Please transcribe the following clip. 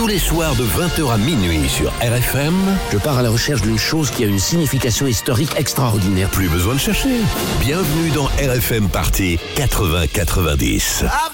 tous les soirs de 20h à minuit sur RFM. Je pars à la recherche d'une chose qui a une signification historique extraordinaire. Plus besoin de chercher. Bienvenue dans RFM Party 80-90.